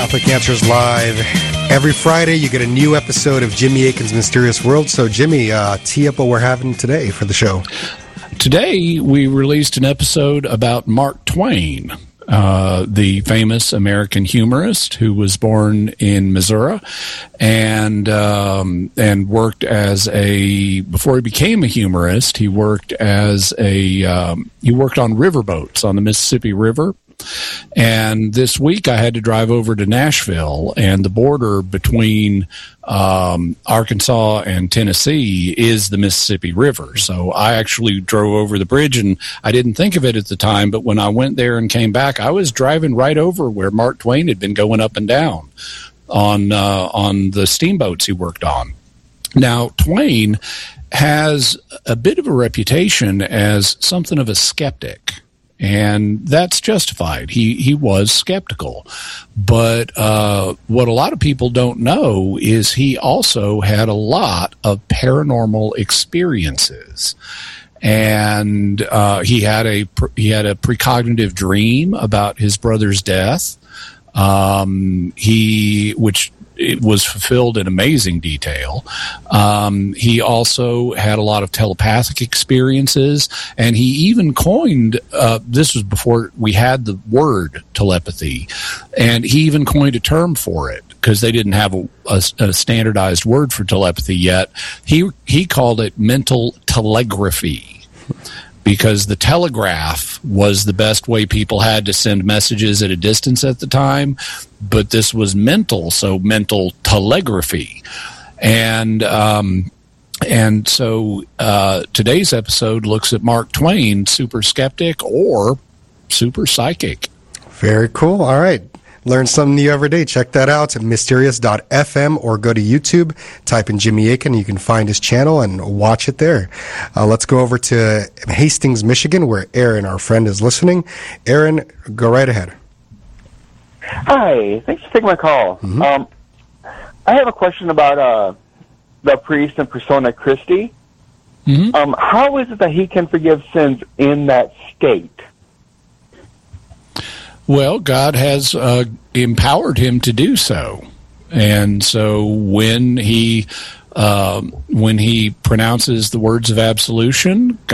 Catholic Answers Live. Every Friday, you get a new episode of Jimmy Akin's Mysterious World. So, Jimmy, tee up what we're having today for the show. Today, we released an episode about Mark Twain, the famous American humorist who was born in Missouri and worked as before he became a humorist, he worked as he worked on riverboats on the Mississippi River. And this week I had to drive over to Nashville, and the border between Arkansas and Tennessee is the Mississippi River. So I actually drove over the bridge, and I didn't think of it at the time, but when I went there and came back, I was driving right over where Mark Twain had been going up and down on the steamboats he worked on. Now, Twain has a bit of a reputation as something of a skeptic. And that's justified. He was skeptical. But what a lot of people don't know is he also had a lot of paranormal experiences. And he had a precognitive dream about his brother's death, which it was fulfilled in amazing detail. He also had a lot of telepathic experiences, and he even coined, this was before we had the word telepathy, and he even coined a term for it because they didn't have a standardized word for telepathy yet. He called it mental telegraphy, because the telegraph was the best way people had to send messages at a distance at the time, but this was mental, so mental telegraphy. And so today's episode looks at Mark Twain, super skeptic or super psychic. Very cool. All right. Learn something new every day. Check that out at mysterious.fm or go to YouTube, type in Jimmy Akin. You can find his channel and watch it there. Let's go over to Hastings, Michigan, where Aaron, our friend, is listening. Aaron, go right ahead. Hi. Thanks for taking my call. Mm-hmm. I have a question about the priest and persona Christi. Mm-hmm. How is it that he can forgive sins in that state? Well, God has empowered him to do so, and so when he pronounces the words of absolution,